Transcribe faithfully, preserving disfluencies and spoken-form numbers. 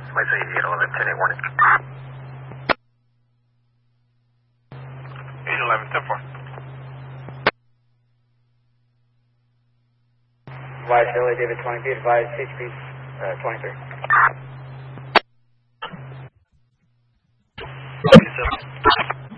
Somebody say eight eleven, ten eight warning. eight eleven, ten four. Advise Philly, David twenty feet, advise H P uh, twenty-three. twenty-seven.